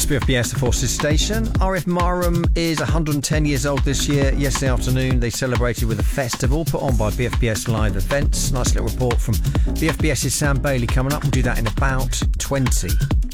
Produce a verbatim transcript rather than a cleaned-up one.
B F B S, the Forces Station. R F Marham is one hundred ten years old this year. Yesterday afternoon they celebrated with a festival put on by B F B S Live Events. Nice little report from B F B S's Sam Bailey coming up. We'll do that in about twenty.